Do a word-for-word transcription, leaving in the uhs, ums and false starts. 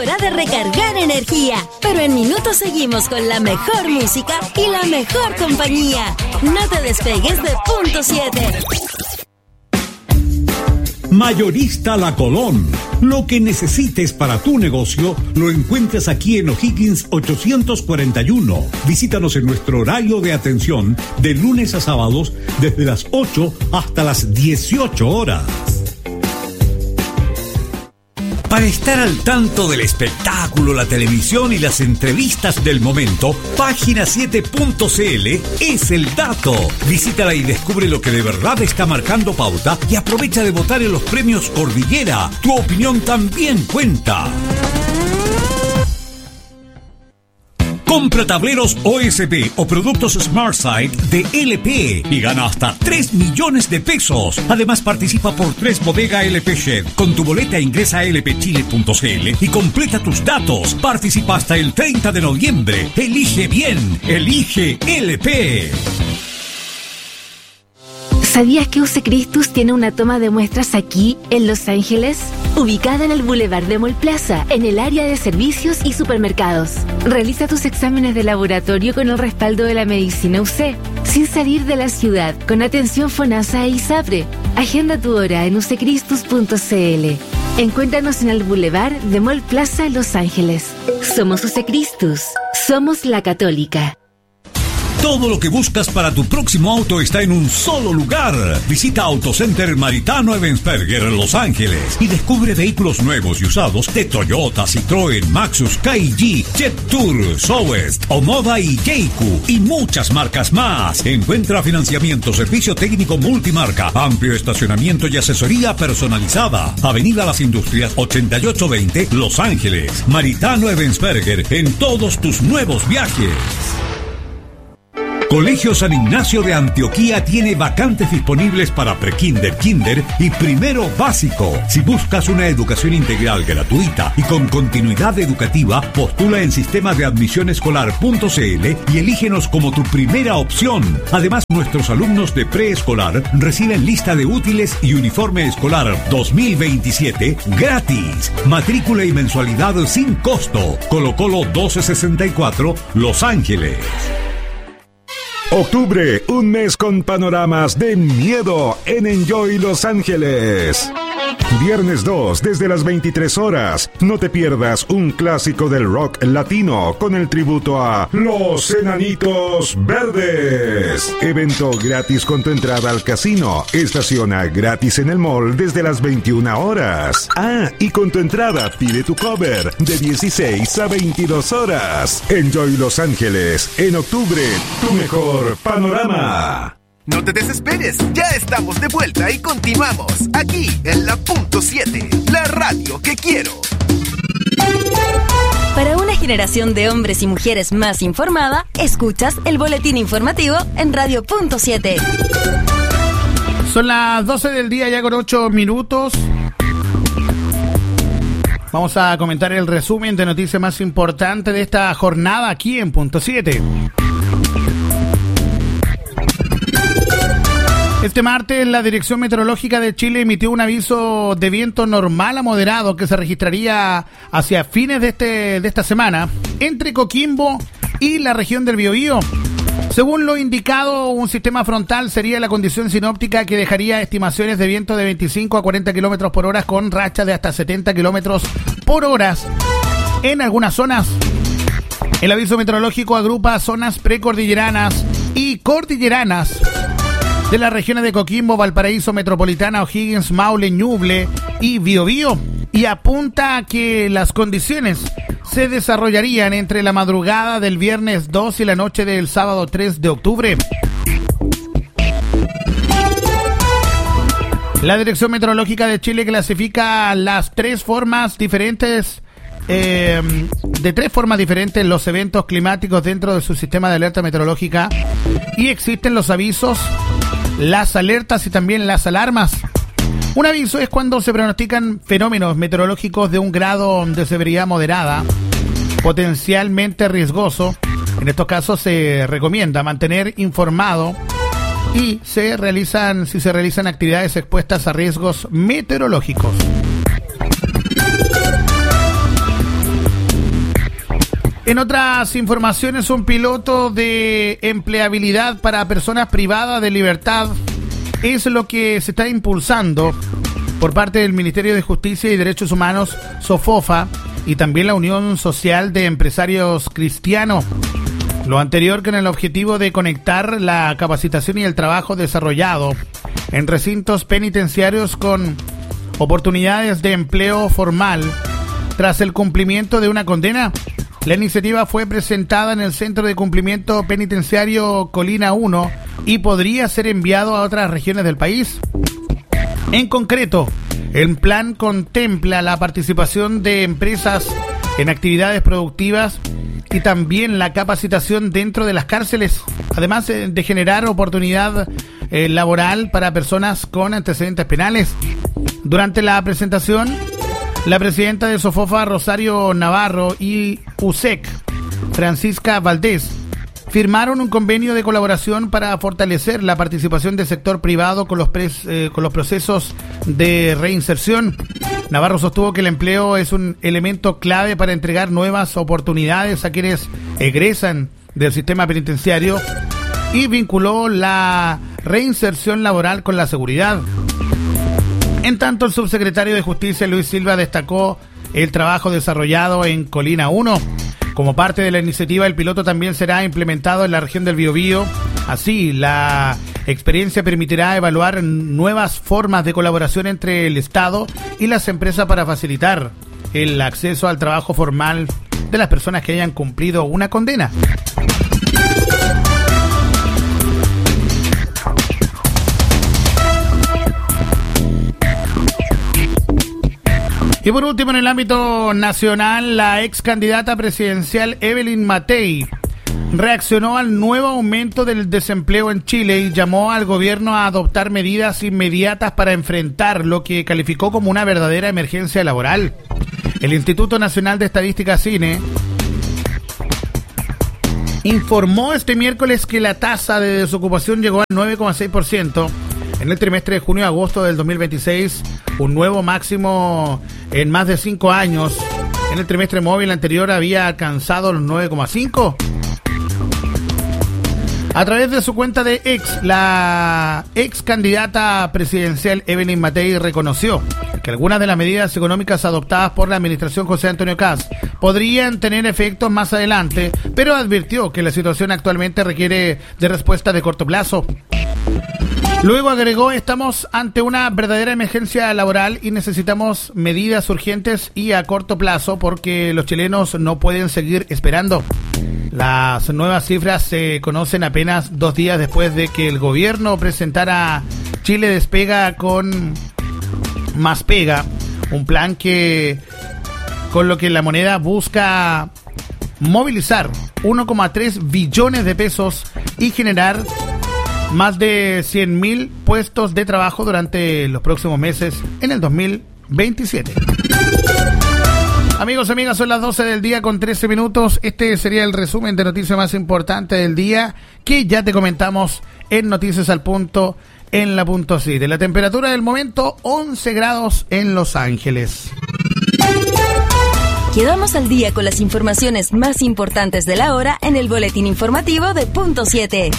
Hora de recargar energía, pero en minutos seguimos con la mejor música y la mejor compañía. No te despegues de punto siete. Mayorista La Colón. Lo que necesites para tu negocio lo encuentras aquí en O'Higgins ochocientos cuarenta y uno. Visítanos en nuestro horario de atención de lunes a sábados desde las ocho hasta las dieciocho horas. Para estar al tanto del espectáculo, la televisión y las entrevistas del momento, página siete punto c l es el dato. Visítala y descubre lo que de verdad está marcando pauta y aprovecha de votar en los premios Cordillera. Tu opinión también cuenta. Compra tableros O S B o productos SmartSide de L P y gana hasta tres millones de pesos. Además participa por tres Bodega L P Shed. Con tu boleta ingresa a l p chile punto c l y completa tus datos. Participa hasta el treinta de noviembre. Elige bien. Elige L P. ¿Sabías que U C Christus tiene una toma de muestras aquí, en Los Ángeles? Ubicada en el Boulevard de Mall Plaza, en el área de servicios y supermercados. Realiza tus exámenes de laboratorio con el respaldo de la medicina U C, sin salir de la ciudad, con atención FONASA e ISAPRE. Agenda tu hora en u c christus punto c l. Encuéntranos en el Boulevard de Mall Plaza, Los Ángeles. Somos U C Christus. Somos la Católica. Todo lo que buscas para tu próximo auto está en un solo lugar. Visita Autocenter Maritano Ebensberger en Los Ángeles y descubre vehículos nuevos y usados de Toyota, Citroën, Maxus, K G, Jet Tour, Southwest, Omoda y Jayco y muchas marcas más. Encuentra financiamiento, servicio técnico multimarca, amplio estacionamiento y asesoría personalizada. Avenida Las Industrias ochenta y ocho veinte, Los Ángeles. Maritano Ebensberger en todos tus nuevos viajes. Colegio San Ignacio de Antioquía tiene vacantes disponibles para prekinder, kinder y primero básico. Si buscas una educación integral gratuita y con continuidad educativa, postula en sistema de admisión escolar punto c l y elígenos como tu primera opción. Además, nuestros alumnos de preescolar reciben lista de útiles y uniforme escolar dos mil veintisiete gratis. Matrícula y mensualidad sin costo. Colo Colo doce sesenta y cuatro, Los Ángeles. Octubre, un mes con panoramas de miedo en Enjoy Los Ángeles. Viernes dos, desde las veintitrés horas. No te pierdas un clásico del rock latino con el tributo a Los Enanitos Verdes. Evento gratis con tu entrada al casino. Estaciona gratis en el mall desde las veintiuna horas. Ah, y con tu entrada pide tu cover de dieciséis a veintidós horas. Enjoy Los Ángeles. En octubre, tu mejor panorama. No te desesperes, ya estamos de vuelta y continuamos aquí en la punto siete, la radio que quiero. Para una generación de hombres y mujeres más informada, escuchas el boletín informativo en radio punto siete. Son las doce del día ya con ocho minutos. Vamos a comentar el resumen de noticias más importantes de esta jornada aquí en punto siete. Este martes, la Dirección Meteorológica de Chile emitió un aviso de viento normal a moderado que se registraría hacia fines de, este, de esta semana entre Coquimbo y la región del Biobío. Según lo indicado, un sistema frontal sería la condición sinóptica que dejaría estimaciones de viento de veinticinco a cuarenta kilómetros por hora con rachas de hasta setenta kilómetros por hora en algunas zonas. El aviso meteorológico agrupa zonas precordilleranas y cordilleranas de las regiones de Coquimbo, Valparaíso, Metropolitana, O'Higgins, Maule, Ñuble y Biobío, y apunta a que las condiciones se desarrollarían entre la madrugada del viernes dos y la noche del sábado tres de octubre. La Dirección Meteorológica de Chile clasifica las tres formas diferentes eh, de tres formas diferentes los eventos climáticos dentro de su sistema de alerta meteorológica, y existen los avisos, las alertas y también las alarmas. Un aviso es cuando se pronostican fenómenos meteorológicos de un grado de severidad moderada, potencialmente riesgoso. En estos casos se recomienda mantener informado y se realizan, si se realizan actividades expuestas a riesgos meteorológicos. En otras informaciones, un piloto de empleabilidad para personas privadas de libertad es lo que se está impulsando por parte del Ministerio de Justicia y Derechos Humanos, SOFOFA, y también la Unión Social de Empresarios Cristianos. Lo anterior con el objetivo de conectar la capacitación y el trabajo desarrollado en recintos penitenciarios con oportunidades de empleo formal tras el cumplimiento de una condena. La iniciativa fue presentada en el Centro de Cumplimiento Penitenciario Colina uno y podría ser enviado a otras regiones del país. En concreto, el plan contempla la participación de empresas en actividades productivas y también la capacitación dentro de las cárceles, además de generar oportunidad eh, laboral para personas con antecedentes penales. Durante la presentación, la presidenta de SOFOFA, Rosario Navarro, y U S E C, Francisca Valdés, firmaron un convenio de colaboración para fortalecer la participación del sector privado con los, pres, eh, con los procesos de reinserción. Navarro sostuvo que el empleo es un elemento clave para entregar nuevas oportunidades a quienes egresan del sistema penitenciario y vinculó la reinserción laboral con la seguridad. En tanto, el subsecretario de Justicia, Luis Silva, destacó el trabajo desarrollado en Colina uno. Como parte de la iniciativa, el piloto también será implementado en la región del Biobío. Así, la experiencia permitirá evaluar nuevas formas de colaboración entre el Estado y las empresas para facilitar el acceso al trabajo formal de las personas que hayan cumplido una condena. Y por último, en el ámbito nacional, la ex candidata presidencial Evelyn Matei reaccionó al nuevo aumento del desempleo en Chile y llamó al gobierno a adoptar medidas inmediatas para enfrentar lo que calificó como una verdadera emergencia laboral. El Instituto Nacional de Estadística CINE informó este miércoles que la tasa de desocupación llegó al nueve coma seis por ciento en el trimestre de junio a agosto del dos mil veintiséis, un nuevo máximo en más de cinco años. En el trimestre móvil anterior había alcanzado los nueve coma cinco. A través de su cuenta de X, la ex candidata presidencial Evelyn Matei reconoció que algunas de las medidas económicas adoptadas por la administración José Antonio Kast podrían tener efectos más adelante, pero advirtió que la situación actualmente requiere de respuesta de corto plazo. Luego agregó: estamos ante una verdadera emergencia laboral y necesitamos medidas urgentes y a corto plazo porque los chilenos no pueden seguir esperando. Las nuevas cifras se conocen apenas dos días después de que el gobierno presentara Chile Despega con Más Pega, un plan que con lo que la moneda busca movilizar uno coma tres billones de pesos y generar más de cien mil puestos de trabajo durante los próximos meses en el dos mil veintisiete. Amigos, amigas, son las doce del día con trece minutos. Este sería el resumen de noticias más importante del día que ya te comentamos en Noticias al Punto en la Punto siete. La temperatura del momento, once grados en Los Ángeles. Quedamos al día con las informaciones más importantes de la hora en el boletín informativo de Punto siete.